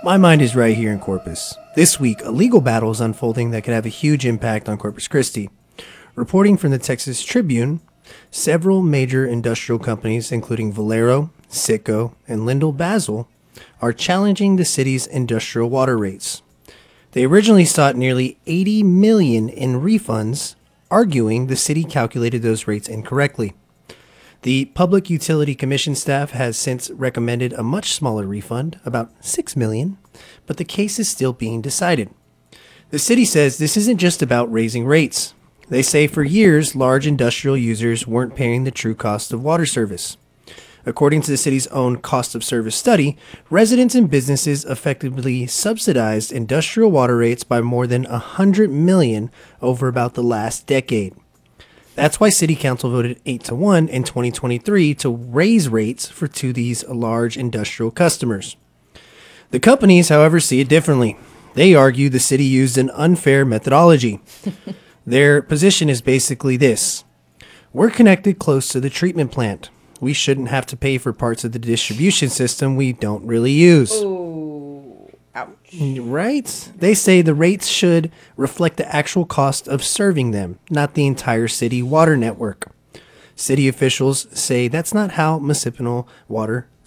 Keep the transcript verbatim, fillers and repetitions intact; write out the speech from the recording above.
My mind is right here in Corpus. This week, a legal battle is unfolding that could have a huge impact on Corpus Christi. Reporting from the Texas Tribune, several major industrial companies, including Valero, Citgo, and Lindell Basel, are challenging the city's industrial water rates. They originally sought nearly eighty million dollars in refunds, arguing the city calculated those rates incorrectly. The Public Utility Commission staff has since recommended a much smaller refund, about six million dollars, but the case is still being decided. The city says this isn't just about raising rates. They say for years, large industrial users weren't paying the true cost of water service. According to the city's own cost of service study, residents and businesses effectively subsidized industrial water rates by more than one hundred million dollars over about the last decade. That's why City Council voted eight to one in twenty twenty-three to raise rates for to these large industrial customers. The companies, however, see it differently. They argue the city used an unfair methodology. Their position is basically this: we're connected close to the treatment plant. We shouldn't have to pay for parts of the distribution system we don't really use. Ooh, ouch. Right? They say the rates should reflect the actual cost of serving them, not the entire city water network. City officials say that's not how municipal water